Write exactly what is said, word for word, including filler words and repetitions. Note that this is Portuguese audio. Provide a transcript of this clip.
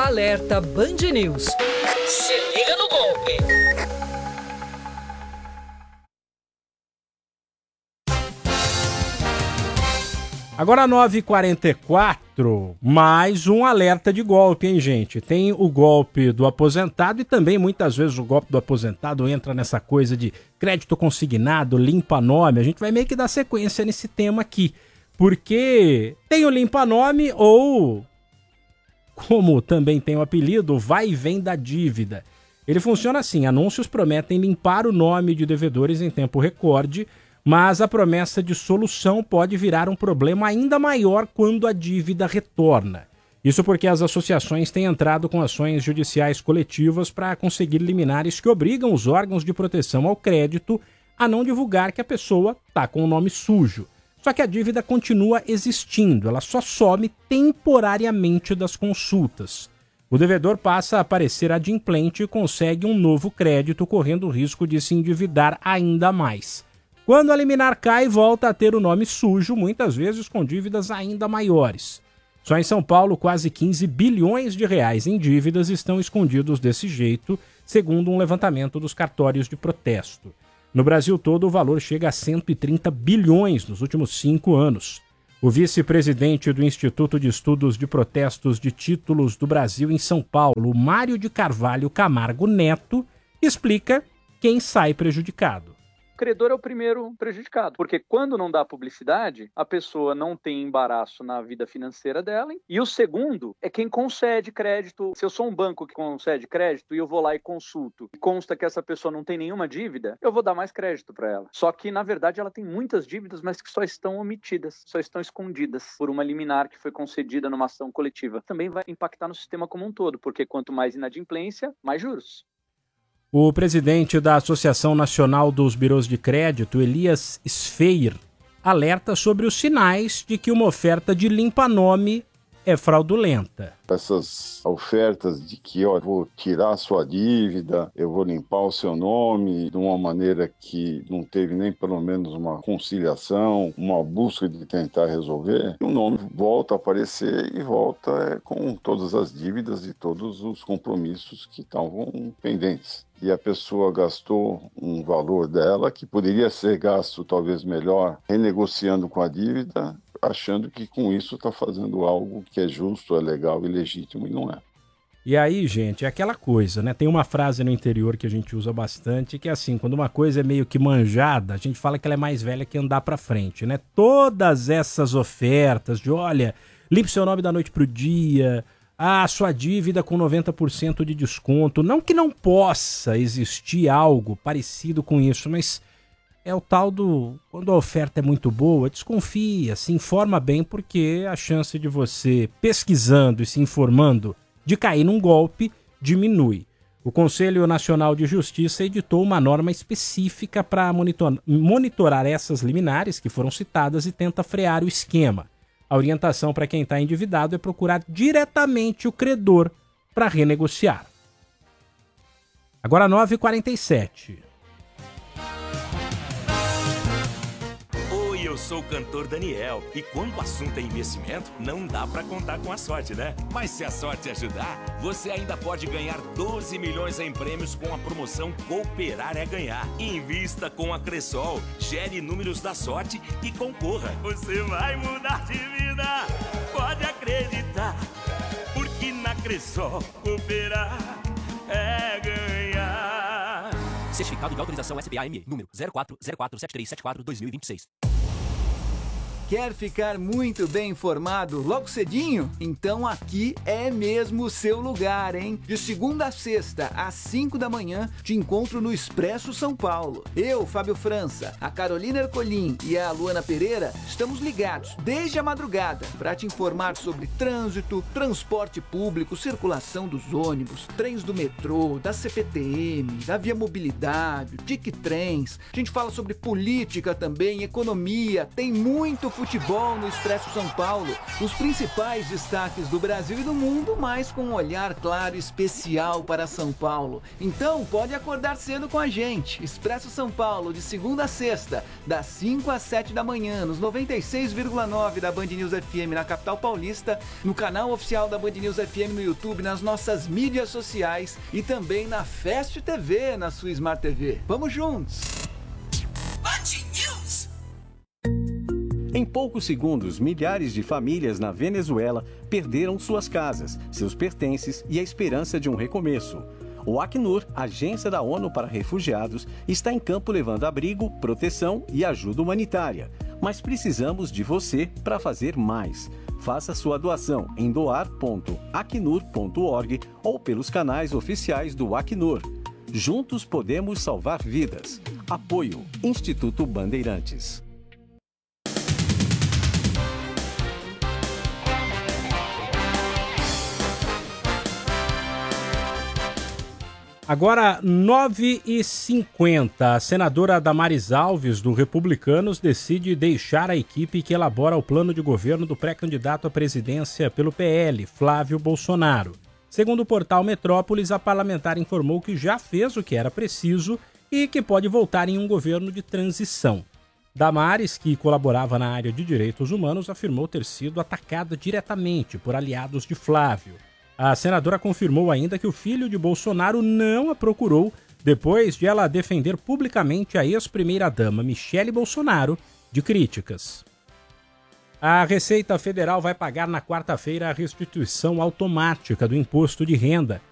Alerta Band News. Se liga no golpe. Agora nove e quarenta e quatro, mais um alerta de golpe, hein, gente? Tem o golpe do aposentado e também muitas vezes o golpe do aposentado entra nessa coisa de crédito consignado, limpa-nome. A gente vai meio que dar sequência nesse tema aqui, porque tem o limpa-nome ou, como também tem o apelido, vai e vem da dívida. Ele funciona assim: anúncios prometem limpar o nome de devedores em tempo recorde, mas a promessa de solução pode virar um problema ainda maior quando a dívida retorna. Isso porque as associações têm entrado com ações judiciais coletivas para conseguir liminares que obrigam os órgãos de proteção ao crédito a não divulgar que a pessoa está com o nome sujo. Só que a dívida continua existindo, ela só some temporariamente das consultas. O devedor passa a aparecer adimplente e consegue um novo crédito, correndo o risco de se endividar ainda mais. Quando a liminar cai, volta a ter o nome sujo, muitas vezes com dívidas ainda maiores. Só em São Paulo, quase quinze bilhões de reais em dívidas estão escondidos desse jeito, segundo um levantamento dos cartórios de protesto. No Brasil todo, o valor chega a cento e trinta bilhões nos últimos cinco anos. O vice-presidente do Instituto de Estudos de Protestos de Títulos do Brasil em São Paulo, Mário de Carvalho Camargo Neto, explica quem sai prejudicado. O credor é o primeiro prejudicado, porque quando não dá publicidade, a pessoa não tem embaraço na vida financeira dela. E o segundo é quem concede crédito. Se eu sou um banco que concede crédito e eu vou lá e consulto, e consta que essa pessoa não tem nenhuma dívida, eu vou dar mais crédito para ela. Só que, na verdade, ela tem muitas dívidas, mas que só estão omitidas, só estão escondidas por uma liminar que foi concedida numa ação coletiva. Também vai impactar no sistema como um todo, porque quanto mais inadimplência, mais juros. O presidente da Associação Nacional dos Birôs de Crédito, Elias Sfeir, alerta sobre os sinais de que uma oferta de limpa-nome é fraudulenta. Essas ofertas de que ó, eu vou tirar a sua dívida, eu vou limpar o seu nome de uma maneira que não teve nem pelo menos uma conciliação, uma busca de tentar resolver, o nome volta a aparecer e volta é, com todas as dívidas e todos os compromissos que estavam pendentes. E a pessoa gastou um valor dela que poderia ser gasto talvez melhor renegociando com a dívida, achando que com isso está fazendo algo que é justo, é legal e legítimo, e não é. E aí, gente, é aquela coisa, né? Tem uma frase no interior que a gente usa bastante, que é assim, quando uma coisa é meio que manjada, a gente fala que ela é mais velha que andar pra frente, né? Todas essas ofertas de, olha, limpe seu nome da noite pro dia, ah, sua dívida com noventa por cento de desconto, não que não possa existir algo parecido com isso, mas é o tal do, quando a oferta é muito boa, desconfia, se informa bem, porque a chance de você pesquisando e se informando de cair num golpe diminui. O Conselho Nacional de Justiça editou uma norma específica para monitor- monitorar essas liminares que foram citadas e tenta frear o esquema. A orientação para quem está endividado é procurar diretamente o credor para renegociar. Agora nove e quarenta e sete. Eu sou o cantor Daniel e quando o assunto é investimento, não dá pra contar com a sorte, né? Mas se a sorte ajudar, você ainda pode ganhar doze milhões em prêmios com a promoção Cooperar é Ganhar. Invista com a Cressol, gere números da sorte e concorra. Você vai mudar de vida, pode acreditar, porque na Cressol cooperar é ganhar. Certificado de autorização S B A M E, número zero quatro zero quatro sete três sete quatro dois mil e vinte e seis. Quer ficar muito bem informado logo cedinho? Então aqui é mesmo o seu lugar, hein? De segunda a sexta, às cinco da manhã, te encontro no Expresso São Paulo. Eu, Fábio França, a Carolina Ercolim e a Luana Pereira estamos ligados desde a madrugada para te informar sobre trânsito, transporte público, circulação dos ônibus, trens do metrô, da C P T M, da Via Mobilidade, Tic Trens. A gente fala sobre política também, economia, tem muito futebol no Expresso São Paulo. Os principais destaques do Brasil e do mundo, mas com um olhar claro e especial para São Paulo. Então, pode acordar cedo com a gente. Expresso São Paulo, de segunda a sexta, das cinco às sete da manhã, nos noventa e seis vírgula nove da Band News F M na capital paulista, no canal oficial da Band News F M no YouTube, nas nossas mídias sociais e também na Fast T V, na sua Smart T V. Vamos juntos! Em poucos segundos, milhares de famílias na Venezuela perderam suas casas, seus pertences e a esperança de um recomeço. O Acnur, agência da ONU para refugiados, está em campo levando abrigo, proteção e ajuda humanitária. Mas precisamos de você para fazer mais. Faça sua doação em doar ponto acnur ponto org ou pelos canais oficiais do Acnur. Juntos podemos salvar vidas. Apoio Instituto Bandeirantes. Agora, nove e cinquenta, a senadora Damares Alves, do Republicanos, decide deixar a equipe que elabora o plano de governo do pré-candidato à presidência pelo P L, Flávio Bolsonaro. Segundo o portal Metrópolis, a parlamentar informou que já fez o que era preciso e que pode voltar em um governo de transição. Damares, que colaborava na área de direitos humanos, afirmou ter sido atacada diretamente por aliados de Flávio. A senadora confirmou ainda que o filho de Bolsonaro não a procurou depois de ela defender publicamente a ex-primeira-dama Michele Bolsonaro de críticas. A Receita Federal vai pagar na quarta-feira a restituição automática do imposto de renda